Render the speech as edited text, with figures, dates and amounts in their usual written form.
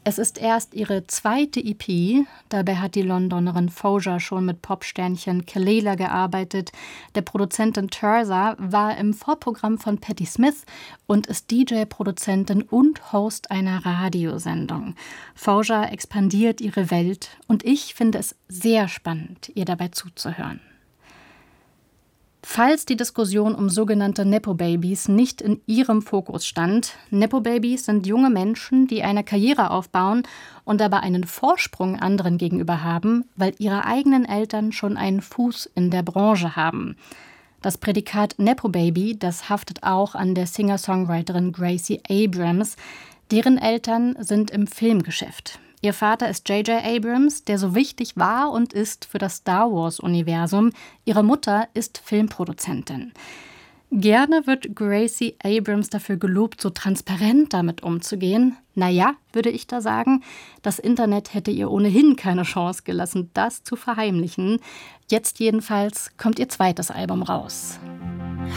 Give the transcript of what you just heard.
Es ist erst ihre zweite EP. Dabei hat die Londonerin Foja schon mit Popsternchen Kelela gearbeitet. Der Produzentin Terza war im Vorprogramm von Patti Smith und ist DJ-Produzentin und Host einer Radiosendung. Foja expandiert ihre Welt und ich finde es sehr spannend, ihr dabei zuzuhören. Falls die Diskussion um sogenannte Nepo-Babys nicht in ihrem Fokus stand, Nepo-Babys sind junge Menschen, die eine Karriere aufbauen und dabei einen Vorsprung anderen gegenüber haben, weil ihre eigenen Eltern schon einen Fuß in der Branche haben. Das Prädikat Nepo-Baby, das haftet auch an der Singer-Songwriterin Gracie Abrams. Deren Eltern sind im Filmgeschäft. Ihr Vater ist J.J. Abrams, der so wichtig war und ist für das Star-Wars-Universum. Ihre Mutter ist Filmproduzentin. Gerne wird Gracie Abrams dafür gelobt, so transparent damit umzugehen. Naja, würde ich da sagen, das Internet hätte ihr ohnehin keine Chance gelassen, das zu verheimlichen. Jetzt jedenfalls kommt ihr zweites Album raus.